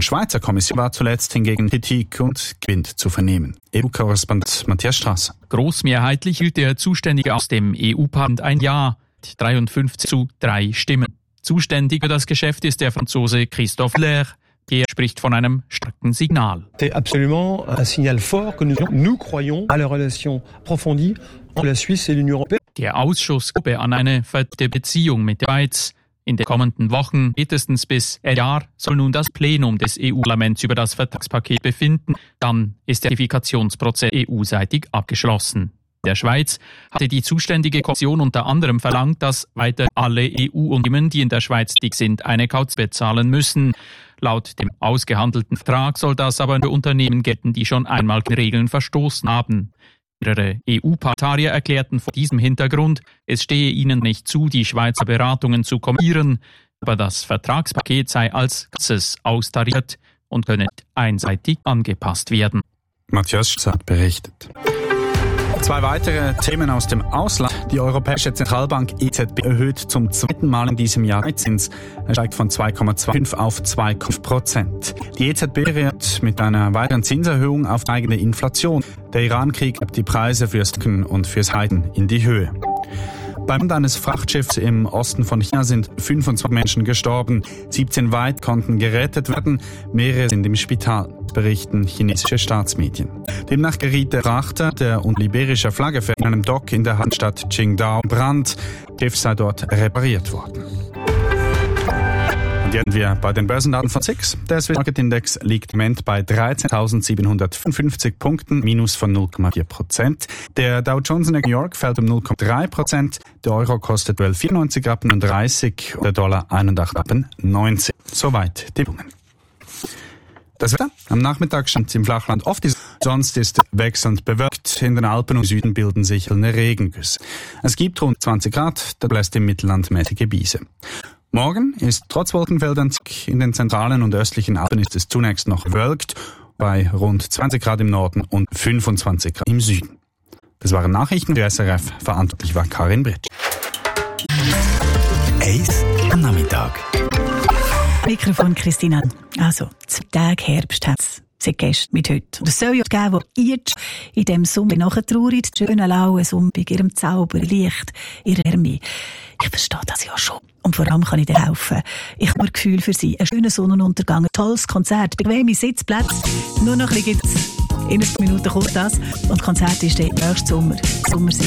Schweizer Kommission war zuletzt hingegen Kritik und Wind zu vernehmen. EU-Korrespondent Matthias Strasser. Großmehrheitlich hielt der Zuständige aus dem EU-Parlament ein Ja, 53:3 Stimmen. Zuständig für das Geschäft ist der Franzose Christophe Ler. Er spricht von einem starken Signal. C'est absolument un signal fort que nous croyons à la relation approfondie entre la Suisse et l'Union européenne. Der Ausschuss glaube an eine vertiefte Beziehung mit der Schweiz. In den kommenden Wochen, spätestens bis Jahr, soll nun das Plenum des EU-Parlaments über das Vertragspaket befinden. Dann ist der Ratifikationsprozess EU-seitig abgeschlossen. Der Schweiz hatte die zuständige Kommission unter anderem verlangt, dass weiter alle EU-Unternehmen, die in der Schweiz tätig sind, eine Kaution bezahlen müssen. Laut dem ausgehandelten Vertrag soll das aber für Unternehmen gelten, die schon einmal gegen Regeln verstoßen haben. Mehrere EU-Parlamentarier erklärten vor diesem Hintergrund, es stehe ihnen nicht zu, die Schweizer Beratungen zu kommentieren, aber das Vertragspaket sei als Ganzes austariert und könne einseitig angepasst werden. Matthias hat berichtet. Zwei weitere Themen aus dem Ausland. Die Europäische Zentralbank EZB erhöht zum zweiten Mal in diesem Jahr den Zins. Er steigt von 2,25 auf 2,5%. Die EZB reagiert mit einer weiteren Zinserhöhung auf die eigene Inflation. Der Iran-Krieg treibt die Preise fürs Tanken und fürs Heizen in die Höhe. Beim Unglück eines Frachtschiffs im Osten von China sind 25 Menschen gestorben. 17 weit konnten gerettet werden. Mehrere sind im Spital, berichten chinesische Staatsmedien. Demnach geriet der Frachter, der unter liberischer Flagge fährt, in einem Dock in der Hauptstadt Qingdao in Brand. Das Schiff sei dort repariert worden. Und jetzt sind wir bei den Börsendaten von SIX. Der Swiss Market Index liegt im Moment bei 13.755 Punkten, minus von 0,4%. Der Dow Jones in New York fällt um 0,3%. Der Euro kostet 12,94,30 und der Dollar 81,90. Soweit die Übungen. Das Wetter. Am Nachmittag scheint es im Flachland oft, sonst ist wechselnd bewölkt. In den Alpen und Süden bilden sich Regengüsse. Es gibt rund 20 Grad, da bläst im Mittelland mäßige Brise. Morgen ist trotz Wolkenfeldern in den zentralen und östlichen Alpen ist es zunächst noch bewölkt, bei rund 20 Grad im Norden und 25 Grad im Süden. Das waren Nachrichten für SRF, verantwortlich war Karin Britsch. Eis am Nachmittag. Mikrofon Christina. Also, 2 Tage Herbst hat es seit gestern mit heute. Und es soll ja geben, wo ihr in diesem Sommer nachtrauert, die schönen lauen Sommer, ihrem Zauber, Licht, ihrer Wärme. Ich verstehe das ja schon. Und vor allem kann ich dir helfen. Ich habe ein Gefühl für Sie. Einen schönen Sonnenuntergang, ein tolles Konzert, bequeme Sitzplätze. Nur noch ein bisschen gibt's. In ein paar Minuten kommt das. Und das Konzert ist der nächste Sommer. Sommer